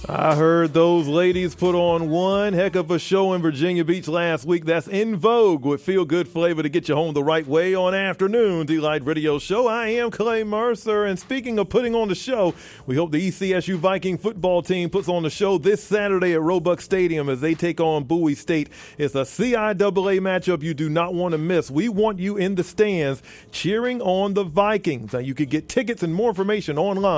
I heard those ladies put on one heck of a show in Virginia Beach last week. That's In Vogue with Feel Good flavor to get you home the right way on Afternoon Delight Radio Show. I am Clay Mercer, and speaking of putting on the show, we hope the ECSU Viking football team puts on the show this Saturday at Roebuck Stadium as they take on Bowie State. It's a CIAA matchup you do not want to miss. We want you in the stands cheering on the Vikings. Now, you can get tickets and more information online